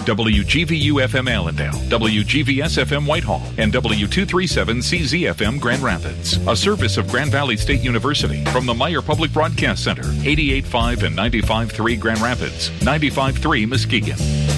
WGVU-FM Allendale, WGVS-FM Whitehall, and W237CZ-FM Grand Rapids. A service of Grand Valley State University from the Meyer Public Broadcast Center, 88.5 and 95.3 Grand Rapids, 95.3 Muskegon.